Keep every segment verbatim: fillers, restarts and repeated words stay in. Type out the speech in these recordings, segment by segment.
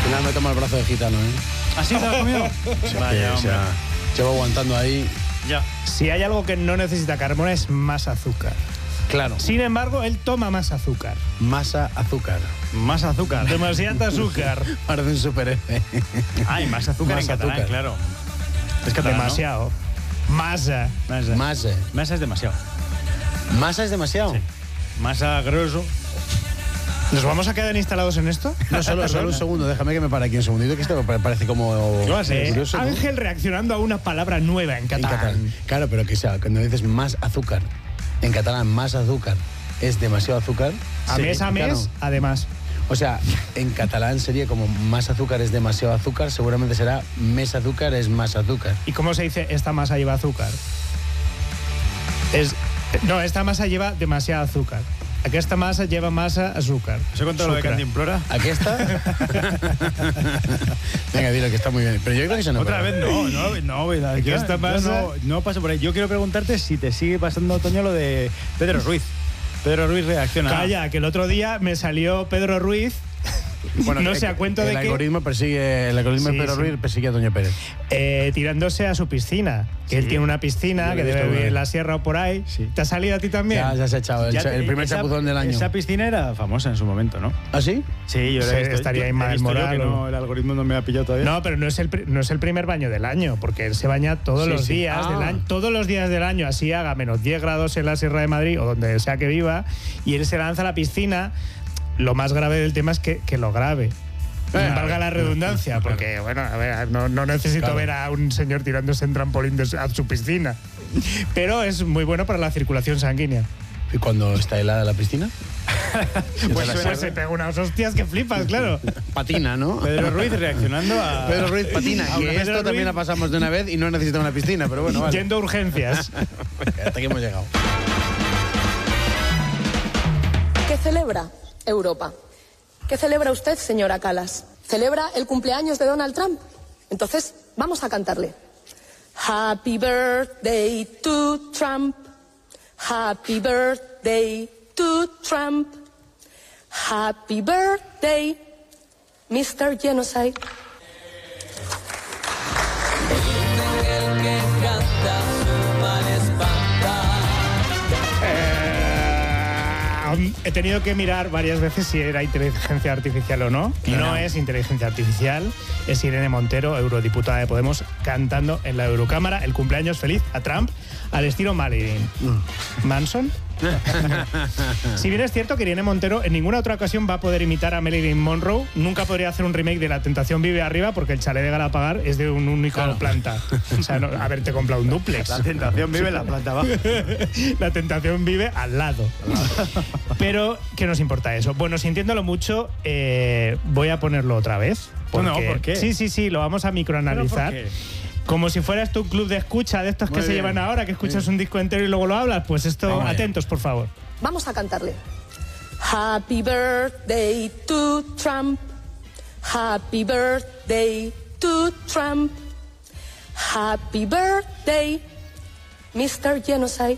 Nada, me toma el brazo de gitano, ¿eh? ¿Así te lo has comido? Sí, Vaya, o hombre. sea, llevo aguantando ahí. Ya. Si hay algo que no necesita Carmona es más azúcar. Claro. Sin embargo, él toma más azúcar. Masa azúcar. Más azúcar. Demasiado azúcar. Parece un superhéroe. Ay, más azúcar Más en catalán, azúcar. claro. Es catalán, ¿no? Demasiado. Masa. Masa. Masa. Masa es demasiado. Masa es demasiado. Sí. Masa grosso. ¿Nos vamos a quedar instalados en esto? No, solo, solo un segundo, déjame que me pare aquí un segundito, que esto me parece como ¿Qué va a ser? Eh, curioso, ¿no? Ángel reaccionando a una palabra nueva en En catalán. catalán. Claro, pero que sea, cuando dices más azúcar, en catalán más azúcar, es demasiado azúcar. A Sí, mes a mes, claro. además. O sea, en catalán sería como más azúcar es demasiado azúcar, seguramente será mes azúcar es más azúcar. ¿Y cómo se dice esta masa lleva azúcar? Es, no, esta masa lleva demasiado azúcar. Aquesta masa lleva masa azúcar. ¿Se ha contado lo de Sucra. Cantimplora? ¿Aquí está? Venga, dilo que está muy bien. Pero yo creo que eso no. Otra vez no, no, no, ¿verdad? ¿Qué Yo- está yo pasando? no, no paso por ahí. Yo quiero preguntarte si te sigue pasando, Toño, lo de Pedro Ruiz. Pedro Ruiz reacciona. Calla, que el otro día me salió Pedro Ruiz. Bueno, no que- sé a cuento el de que algoritmo persigue, el algoritmo Sí, de Pedro sí. Ruiz persigue a Doña Pérez. eh, tirándose a su piscina. Que él tiene una piscina Yo que lo he debe visto, vivir en ¿no? la sierra o por ahí. Sí. ¿Te ha salido a ti también? Ya, ya se ha echado el, Ya cha- te- el primer esa- chapuzón del año. Esa piscina era famosa en su momento, ¿no? ¿Ah, sí? Sí, yo Sí, la he visto. estaría Yo- ahí he mal visto yo moral, que o- no, el algoritmo no me ha pillado todavía. No, pero no es, el, pri- no es el primer baño del año, porque él se baña todos Sí, los sí. días Ah. del año, todos los días del año, así haga menos diez grados en la Sierra de Madrid o donde sea que viva, y él se lanza a la piscina. Lo más grave del tema es que, que lo grabe. Eh, Valga la redundancia, porque, bueno, a ver, no, no necesito Claro. ver a un señor tirándose en trampolín de su- a su piscina. Pero es muy bueno para la circulación sanguínea. ¿Y cuando está helada la piscina? Pues, la pues sierra. se pega unas hostias que flipas, claro. Patina, ¿no? Pedro Ruiz reaccionando a. Pedro Ruiz patina, Ah, que Pedro esto Ruiz- también la pasamos de una vez y no necesita una piscina, pero bueno, vale. Yendo a urgencias. Hasta aquí hemos llegado. ¿Qué celebra Europa? ¿Qué celebra usted, señora Calas? ¿Celebra el cumpleaños de Donald Trump? Entonces, vamos a cantarle. Happy birthday to Trump. Happy birthday to Trump. Happy birthday, mister Genocide. Eh, he tenido que mirar varias veces si era inteligencia artificial o no. Y no es inteligencia artificial, es Irene Montero, eurodiputada de Podemos, cantando en la Eurocámara el cumpleaños feliz a Trump al estilo Marilyn Manson. Si bien es cierto que Irene Montero en ninguna otra ocasión va a poder imitar a Marilyn Monroe, nunca podría hacer un remake de La Tentación vive arriba porque el chalet de Galapagar es de un único Claro. planta. O sea, no, haberte comprado un duplex. La tentación vive en la planta baja. La tentación vive al lado. Pero, ¿qué nos importa eso? Bueno, sintiéndolo mucho, eh, voy a ponerlo otra vez. No, no, ¿por qué? Sí, sí, sí, lo vamos a microanalizar. ¿Pero por qué? Como si fueras tu club de escucha de estos que Muy se bien. llevan ahora, que escuchas un disco entero y luego lo hablas. Pues esto, Vamos allá. atentos, por favor. Vamos a cantarle. Happy birthday to Trump. Happy birthday to Trump. Happy birthday, mister Genocide.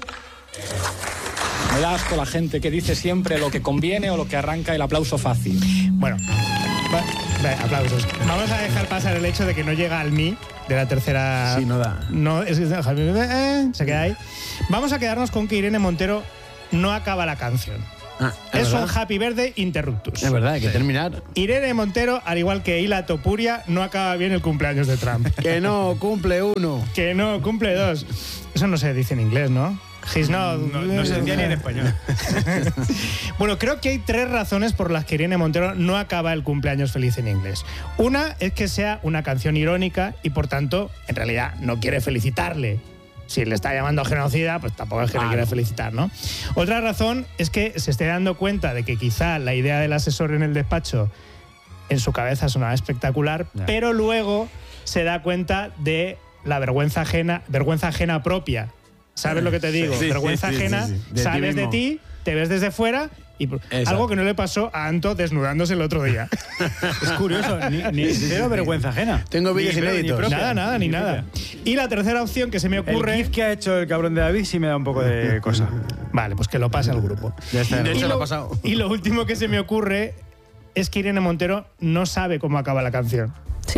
Me da asco la gente que dice siempre lo que conviene o lo que arranca el aplauso fácil. Bueno, va- va, aplausos. Vamos a dejar pasar el hecho de que no llega al mi de la tercera. Sí, no da. No, es, es- eh, se queda ahí. Vamos a quedarnos con que Irene Montero no acaba la canción. Ah, Es un verdad. Happy Birthday interruptus. Es verdad, hay que terminar. Irene Montero, al igual que Hila Topuria, no acaba bien el cumpleaños de Trump. Que no, cumple uno. Que no, cumple dos. Eso no se dice en inglés, ¿no? He's not- No, no se decía ni en español. Bueno, creo que hay tres razones por las que Irene Montero no acaba el cumpleaños feliz en inglés. Una es que sea una canción irónica y, por tanto, en realidad no quiere felicitarle. Si le está llamando genocida, pues tampoco es que le quiera felicitar, ¿no? Otra razón es que se esté dando cuenta de que quizá la idea del asesor en el despacho en su cabeza sonaba espectacular, Ya. pero luego se da cuenta de la vergüenza ajena, vergüenza ajena propia. ¿Sabes lo que te digo? Sí, sí, vergüenza sí, sí, ajena, sí, sí. De ti sales de mismo. ti, te ves desde fuera y Exacto. algo que no le pasó a Anto desnudándose el otro día. Es curioso, ni, ni cero vergüenza ajena. Tengo vídeos Ni- ni inéditos. propia, nada, nada, ni nada. Y la tercera opción que se me El ocurre... gif que ha hecho el cabrón de David sí me da un poco de cosa. Vale, pues que lo pase al grupo. Ya está. De Y hecho, lo lo, ha pasado. y lo último que se me ocurre es que Irene Montero no sabe cómo acaba la canción. Sí.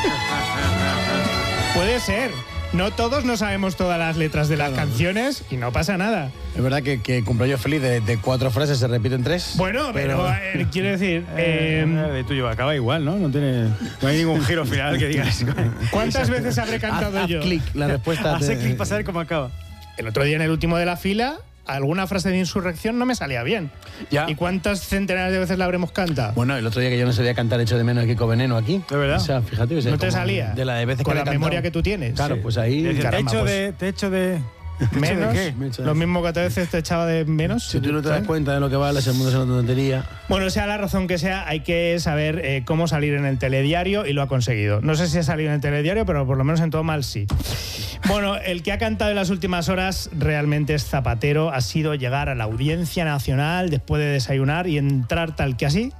Puede ser. No todos no sabemos todas las letras de las claro. canciones y no pasa nada. Es verdad que, que cumpleaños feliz de, de cuatro frases se repiten tres. Bueno, pero, pero eh, quiero decir... Eh, eh, de tuyo acaba igual, ¿no? No tiene, no hay ningún giro final que digas. ¿Cuántas veces habré cantado haz, yo? Haz clic, la respuesta. Hace clic para saber cómo acaba. El otro día en el último de la fila, alguna frase de insurrección no me salía bien. Ya. ¿Y cuántas centenares de veces la habremos cantado? Bueno, el otro día que yo no sabía cantar Echo de menos a Kiko Veneno aquí. ¿De verdad? O sea, fíjate. O sea, ¿No te salía? De la de veces Con que la le he memoria cantado. que tú tienes. Claro, Sí. pues ahí... Te Caramba, echo pues. de... Te echo de... ¿Menos? ¿De qué? Lo mismo que a veces te echaba de menos. Si tú no te das cuenta de lo que vale, el mundo es una tontería. Bueno, sea la razón que sea, hay que saber eh, cómo salir en el telediario y lo ha conseguido. No sé si ha salido en el telediario, pero por lo menos en todo mal sí. Bueno, el que ha cantado en las últimas horas realmente es Zapatero. Ha sido llegar a la Audiencia Nacional después de desayunar y entrar tal que así.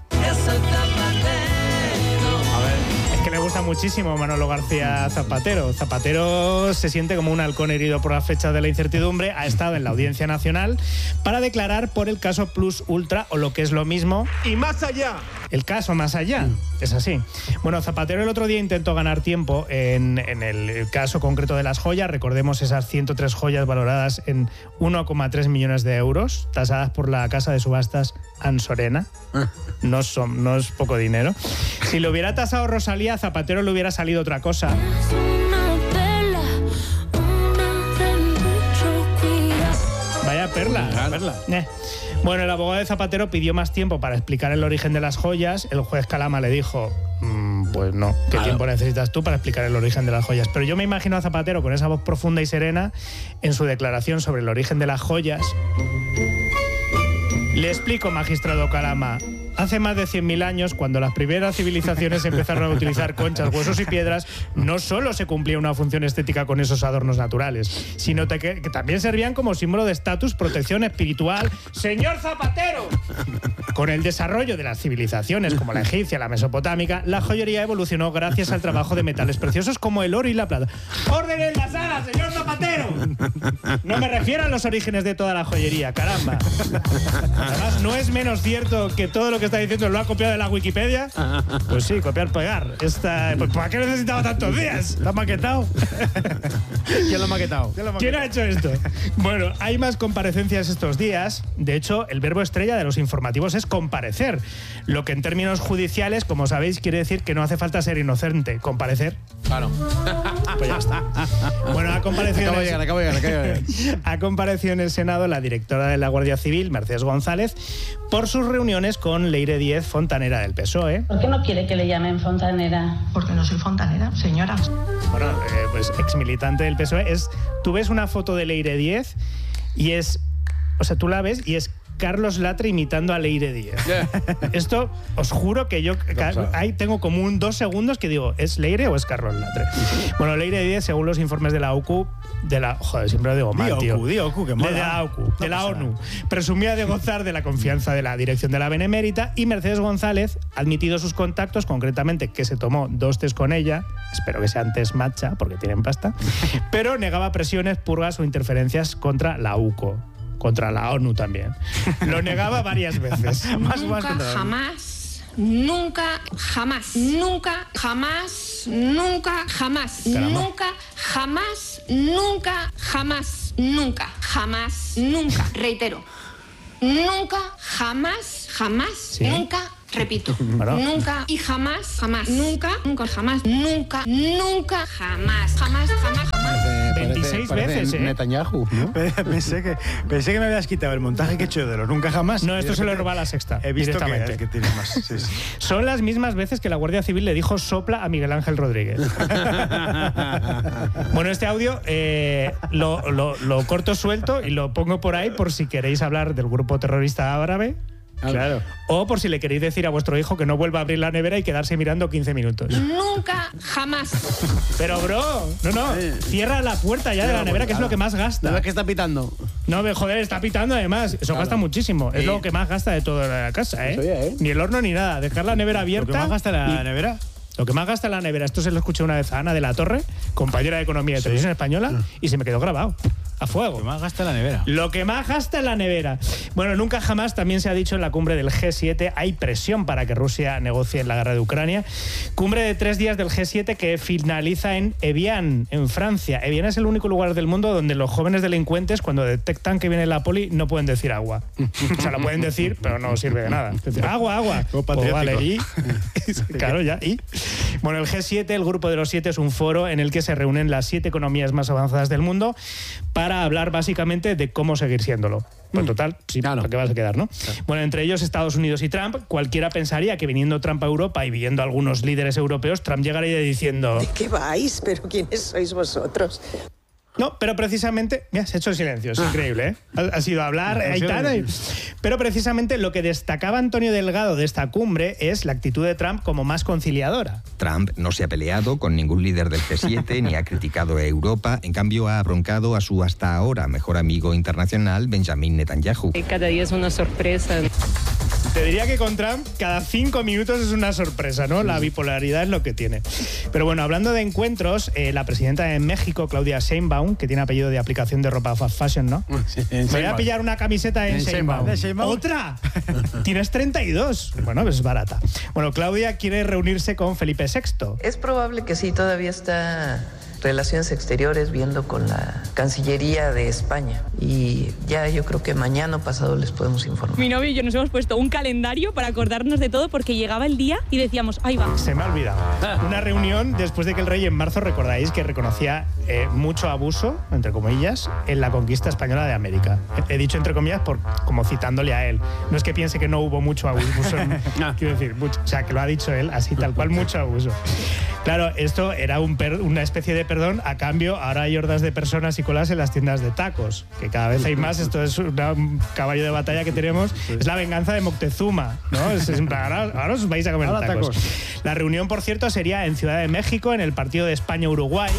Le gusta muchísimo Manolo García Zapatero. Zapatero se siente como un halcón herido por las flechas de la incertidumbre. Ha estado en la Audiencia Nacional para declarar por el caso Plus Ultra, o lo que es lo mismo, y más allá. El caso más allá. Es así. Bueno, Zapatero el otro día intentó ganar tiempo en, en el caso concreto de las joyas. Recordemos esas ciento tres joyas valoradas en uno coma tres millones de euros, tasadas por la casa de subastas Ansorena. No, son, no es poco dinero. Si lo hubiera tasado Rosalía, a Zapatero le hubiera salido otra cosa. Vaya perla. Claro. perla. Eh. Bueno, el abogado de Zapatero pidió más tiempo para explicar el origen de las joyas. El juez Calama le dijo, mmm, pues no, ¿qué claro. tiempo necesitas tú para explicar el origen de las joyas? Pero yo me imagino a Zapatero con esa voz profunda y serena en su declaración sobre el origen de las joyas. Le explico, magistrado Calama. Hace más de cien mil años, cuando las primeras civilizaciones empezaron a utilizar conchas, huesos y piedras, no solo se cumplía una función estética con esos adornos naturales, sino que, que también servían como símbolo de estatus, protección espiritual. ¡Señor Zapatero! Con el desarrollo de las civilizaciones como la egipcia, la mesopotámica, la joyería evolucionó gracias al trabajo de metales preciosos como el oro y la plata. ¡Orden en la sala, señor Zapatero! No me refiero a los orígenes de toda la joyería, caramba. Además, no es menos cierto que todo lo que está diciendo lo ha copiado de la Wikipedia. Pues sí, copiar, pegar. Esta, pues, ¿para qué necesitaba tantos días? ¿Está maquetado? ¿Quién lo ha maquetado? ¿Quién, lo ha maquetado? ¿Quién ha hecho esto? Bueno, hay más comparecencias estos días. De hecho, el verbo estrella de los informativos es comparecer. Lo que en términos judiciales, como sabéis, quiere decir que no hace falta ser inocente. Comparecer. Claro. Pues ya está. Bueno, ha comparecido, Acabo de llegar, acabo de llegar, acabo de llegar. ha comparecido en el Senado la directora de la Guardia Civil, Mercedes González, por sus reuniones con Leire Díez, fontanera del P S O E. ¿Por qué no quiere que le llamen fontanera? Porque no soy fontanera, señora. Bueno, eh, pues ex militante del P S O E. Es, tú ves una foto de Leire Díez y es... O sea, tú la ves y es Carlos Latre imitando a Leire Díez. Yeah. Esto, os juro que yo ahí tengo como un dos segundos que digo, ¿es Leire o es Carlos Latre? Bueno, Leire Díez, según los informes de la O C U, de la... Joder, siempre lo digo mal, tío. Di O C U, que mola. De la O C U, de la ONU. Presumía de gozar de la confianza de la dirección de la Benemérita, y Mercedes González ha admitido sus contactos, concretamente que se tomó dos test con ella, espero que sean test matcha, porque tienen pasta, pero negaba presiones, purgas o interferencias contra la U C O. Contra la ONU también. Lo negaba varias veces. Más, nunca, más jamás, nunca, jamás, nunca, jamás, nunca, jamás, Caramba. nunca, jamás, nunca, jamás, nunca, jamás, nunca, reitero, nunca, jamás, jamás, ¿Sí? nunca, repito, Bueno. nunca y jamás, jamás, nunca, nunca, jamás, nunca, nunca, jamás, jamás, jamás, jamás. veintiséis parece, veces, parece ¿eh? Netanyahu, ¿no? Pensé que, pensé que me habías quitado el montaje que he hecho de los nunca jamás. No, esto se lo roba a la Sexta. He visto que, directamente. que tienes más. Sí, sí. Son las mismas veces que la Guardia Civil le dijo sopla a Miguel Ángel Rodríguez. Bueno, este audio eh, lo, lo, lo corto suelto y lo pongo por ahí por si queréis hablar del grupo terrorista árabe. Claro. O por si le queréis decir a vuestro hijo que no vuelva a abrir la nevera y quedarse mirando quince minutos. Nunca, jamás. Pero, bro, no, no, cierra la puerta ya de la nevera, que es lo que más ¿No gasta. ves que está pitando? No, ve, joder, está pitando además. Eso Claro. gasta muchísimo. Es Sí. lo que más gasta de toda la casa, ¿eh? Eso ya, ¿eh? Ni el horno ni nada. Dejar la nevera abierta. ¿Lo que más gasta la y- nevera? Lo que más gasta en la nevera, esto se lo escuché una vez a Ana de la Torre, compañera de Economía de Televisión Española, y se me quedó grabado. a fuego. Lo que más gasta en la nevera. Lo que más gasta en la nevera. Bueno, nunca jamás, también se ha dicho en la cumbre del G siete, hay presión para que Rusia negocie la guerra de Ucrania. Cumbre de tres días del G siete que finaliza en Evian, en Francia. Evian es el único lugar del mundo donde los jóvenes delincuentes, cuando detectan que viene la poli, no pueden decir agua. O sea, lo pueden decir, pero no sirve de nada. Decir, agua, agua. Pues vale, y... claro, ya, y... Bueno, el G siete, el Grupo de los Siete, es un foro en el que se reúnen las siete economías más avanzadas del mundo para hablar básicamente de cómo seguir siéndolo. Pues total, sí, claro. ¿Para qué vas a quedar, no? Claro. Bueno, entre ellos Estados Unidos y Trump. Cualquiera pensaría que viniendo Trump a Europa y viendo a algunos líderes europeos, Trump llegaría diciendo... ¿De qué vais? ¿Pero quiénes sois vosotros? No, pero precisamente... Mira, se ha hecho silencio, es ah. increíble, ¿eh? Ha, ha sido hablar, Aitana... Y... Pero precisamente lo que destacaba Antonio Delgado de esta cumbre es la actitud de Trump como más conciliadora. Trump no se ha peleado con ningún líder del G siete ni ha criticado a Europa, en cambio ha broncado a su hasta ahora mejor amigo internacional, Benjamin Netanyahu. Cada día es una sorpresa. Te diría que con Trump cada cinco minutos es una sorpresa, ¿no? La bipolaridad es lo que tiene. Pero bueno, hablando de encuentros, eh, la presidenta de México, Claudia Sheinbaum, que tiene apellido de aplicación de ropa fast fashion, ¿no? Sí, me voy a pillar una camiseta en, en Sheinbaum. Sheinbaum. ¿Otra? Tienes treinta y dos. Bueno, pues es barata. Bueno, Claudia quiere reunirse con Felipe sexto. Es probable que sí, todavía está... Relaciones Exteriores viendo con la Cancillería de España y ya yo creo que mañana o pasado les podemos informar. Mi novio y yo nos hemos puesto un calendario para acordarnos de todo porque llegaba el día y decíamos, ahí va. Se me ha olvidado. Una reunión después de que el rey en marzo, recordáis que reconocía eh, mucho abuso, entre comillas, en la conquista española de América. He, he dicho entre comillas por, como citándole a él. No es que piense que no hubo mucho abuso, en, quiero decir, mucho, o sea, que lo ha dicho él así tal cual, mucho abuso. Claro, esto era un per, una especie de perdón, a cambio ahora hay hordas de personas y colas en las tiendas de tacos, que cada vez hay más, esto es una, un caballo de batalla que tenemos, es la venganza de Moctezuma, ¿no? Es, es, ahora, ahora os vais a comer tacos. tacos. La reunión, por cierto, sería en Ciudad de México, en el partido de España-Uruguay.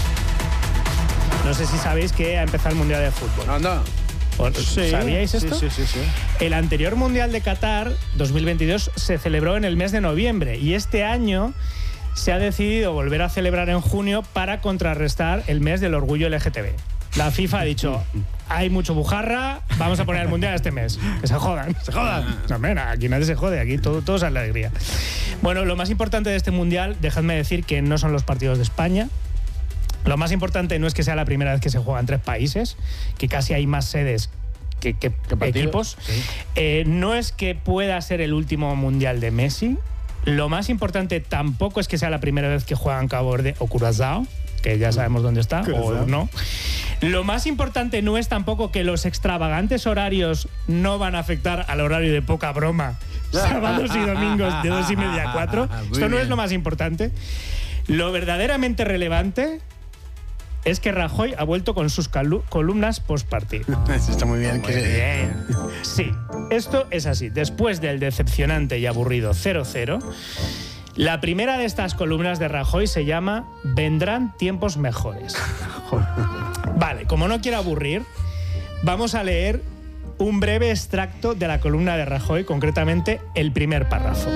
No sé si sabéis que ha empezado el Mundial de Fútbol. Anda. Sí, ¿sabíais esto? Sí, sí, sí, sí. El anterior Mundial de Qatar, dos mil veintidós, se celebró en el mes de noviembre y este año se ha decidido volver a celebrar en junio para contrarrestar el mes del orgullo L G T B. La FIFA ha dicho, hay mucho bujarra, vamos a poner el Mundial este mes. Que se jodan, se jodan. No, mira, aquí nadie se jode, aquí todo, todo es alegría. Bueno, lo más importante de este Mundial, dejadme decir que no son los partidos de España. Lo más importante no es que sea la primera vez que se juega en tres países, que casi hay más sedes que, que equipos. Sí. Eh, no es que pueda ser el último Mundial de Messi. Lo más importante tampoco es que sea la primera vez que juegan Cabo Verde o Curazao, que ya sabemos dónde está, o no. Lo más importante no es tampoco que los extravagantes horarios no van a afectar al horario de poca broma, sábados y domingos de dos y media a cuatro. Esto no es lo más importante. Lo verdaderamente relevante es que Rajoy ha vuelto con sus columnas post-partido. Eso está muy bien. Muy que bien. Sí, esto es así. Después del decepcionante y aburrido cero cero, la primera de estas columnas de Rajoy se llama Vendrán tiempos mejores. Vale, como no quiero aburrir, vamos a leer un breve extracto de la columna de Rajoy, concretamente el primer párrafo.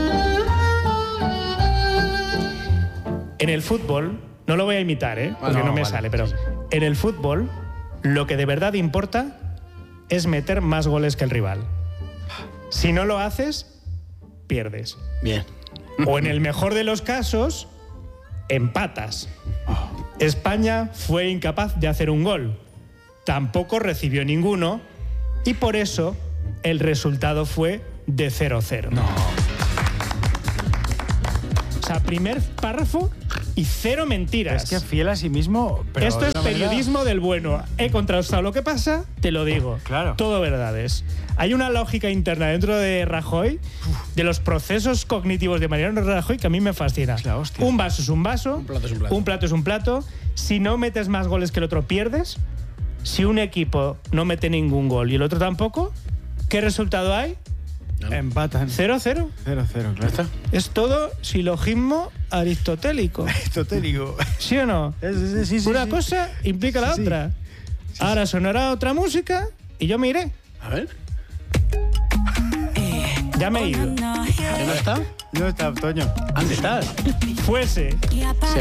En el fútbol... No lo voy a imitar, ¿eh? Porque no, no me vale. sale, pero en el fútbol lo que de verdad importa es meter más goles que el rival. Si no lo haces, pierdes. Bien. O en el mejor de los casos, empatas. España fue incapaz de hacer un gol. Tampoco recibió ninguno y por eso el resultado fue de cero cero. No. O sea, primer párrafo y cero mentiras. Es que fiel a sí mismo. Pero esto es periodismo manera... del bueno. He contrastado lo que pasa, te lo digo. Claro. Todo verdades. Hay una lógica interna dentro de Rajoy, de los procesos cognitivos de Mariano Rajoy, que a mí me fascina. Un vaso es un vaso, un plato es un plato. Un plato es un plato. Si no metes más goles que el otro, pierdes. Si un equipo no mete ningún gol y el otro tampoco, ¿qué resultado hay? No. Empatan. cero cero. cero cero, claro. Es todo silogismo aristotélico. Aristotélico. ¿Sí o no? Sí, sí, sí, Una sí. cosa implica la sí, otra. Sí, Ahora sí. sonará otra música y yo me iré. A ver. Ya me he ido. ¿Ya no está? No está, Toño. ¿Dónde estás? Fuese. Se